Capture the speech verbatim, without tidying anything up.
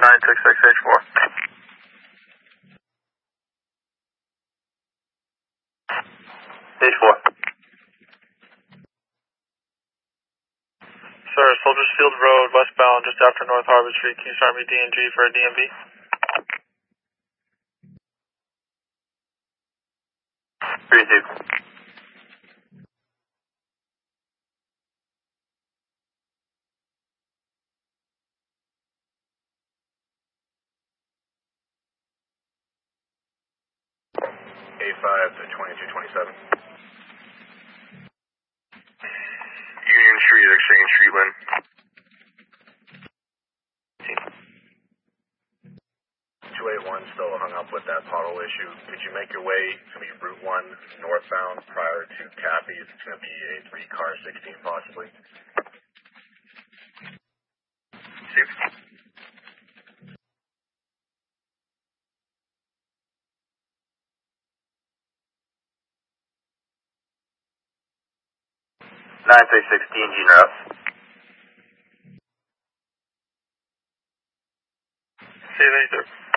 nine six six H four. H four. Sir, Soldiers Field Road, westbound, just after North Harvard Street. Can you start me D and G for a D M V? Three two. A five to twenty-two twenty-seven. Union Street, Exchange Street, Lynn. two eighty-one still hung up with that pothole issue. Could you make your way to be Route one northbound prior to Cappy? It's going to be a three-car sixteen possibly. Six. nine six sixteen, Junior up. See you later.